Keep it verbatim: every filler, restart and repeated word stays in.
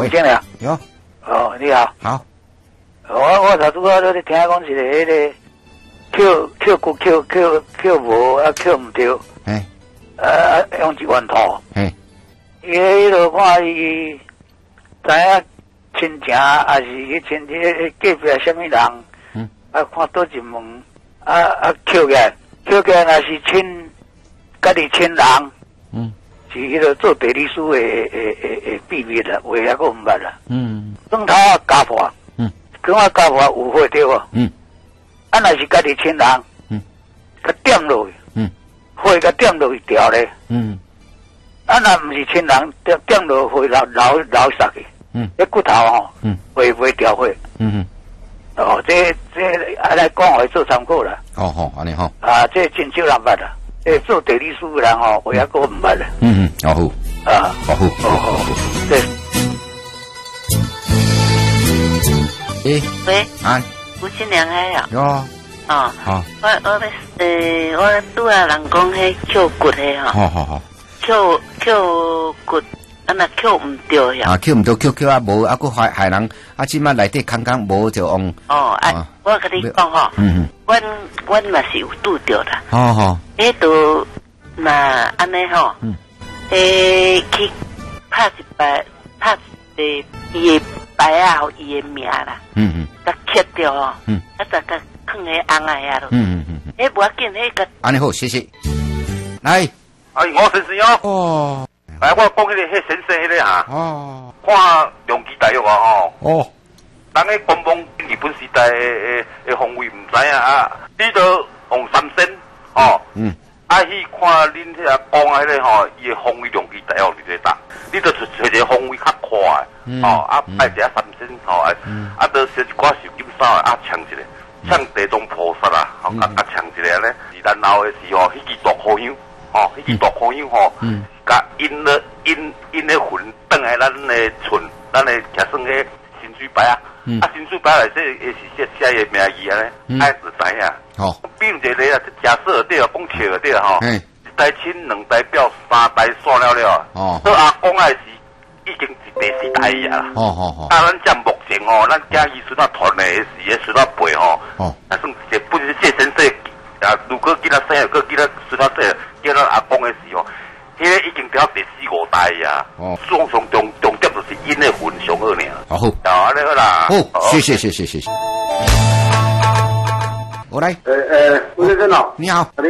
喂，经理啊， 有。 哦，你好。 好。 我我头拄仔在听讲一个迄个 Q Q 骨 Q Q Q 无啊 Q 唔对。 哎。 啊，用一万套。 哎。 伊迄落看伊知影亲情，还是去亲戚隔壁什么人？嗯。啊，看倒一门，啊啊 Q 起来 ，Q 起来若是亲家己亲人。嗯。是迄个做地理书的诶诶诶秘密啦，话还佫唔捌啦。嗯。转头啊家破。嗯。讲啊家破有货对无？嗯。啊，若是家己亲人。嗯。甲点落去。嗯。货甲点落去掉咧。嗯。啊，若毋是亲人，点点落货流流流杀去。嗯。迄骨头吼。嗯。会会掉货。嗯嗯。哦，这这安尼讲互伊做参考啦。 哦吼，安尼吼。 啊，这真少人捌啦。诶，做地理书的人吼，我也个唔捌啦。 嗯嗯，好好啊， 好好好好好。 对。 诶， 喂， 啊， 吴新良海啊。 有。 哦。 好。 我我咧，诶，我拄啊人讲迄扣骨的吼。 好好好。 扣扣骨，啊那扣唔对呀。 啊，扣唔对，扣扣啊无，啊，佮害害人，啊，即摆内底空空无就往。 哦，啊，我甲你讲吼。嗯嗯。阮阮嘛是有拄着啦。 好好。 迄度那安尼吼，诶，去拍一摆，拍一个伊的牌啊，互伊的名啦。嗯嗯。甲刻掉哦。嗯。啊，再甲放喺红下遐咯。嗯嗯嗯。迄无要紧，迄个。 安尼好，谢谢。来。 哎，我先生哦。 哦。 来，我讲迄个迄先生迄个哈。 哦。 看中期大约啊吼。 哦。 人个官方日本时代诶诶方位唔知影啊，你都往三仙吼，嗯，啊去看恁遐讲啊迄个吼，伊诶方位量期大约伫咧搭，你都找找一个方位较快诶，吼，啊拜一下三仙吼，啊啊都写一寡手金衫啊唱一个，唱地藏菩萨啦，吼啊啊唱一个安尼，是然后诶时候，迄支大苦香，吼，迄支大苦香吼，甲因咧因因咧魂转来咱诶村，咱诶假算个新水牌啊。嗯、啊，新水牌来说，也是写写个名义啊咧，爱就知影。哦，比如一个啊，这假设对啊，讲笑对啊吼。嗯。一代亲，两代表，三代算了了。哦。到阿公爱是已经是第四代啊。哦哦哦。啊，咱这目前吼，咱家己孙仔传的是咧孙仔辈吼。哦。啊，算是本身这先生啊，如果记得生，个记得孙仔这，叫咱阿公的时候。迄个已经到第四五代呀，哦，上上重重点就是因的魂上好呢。 好， 好，安尼好啦。 好，谢谢谢谢谢谢。我来。 呃呃，吴先生好， 你好。